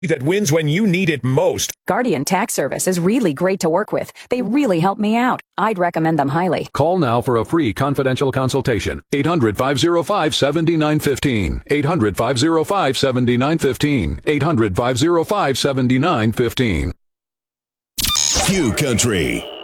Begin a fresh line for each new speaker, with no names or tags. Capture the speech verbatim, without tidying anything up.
that wins when you need it most.
Guardian Tax Service is really great to work with. They really help me out. I'd recommend them highly.
Call now for a free confidential consultation. eight hundred, five oh five, seven nine one five. eight hundred, five oh five, seven nine one five. eight hundred, five oh five, seven nine one five.
Q Country.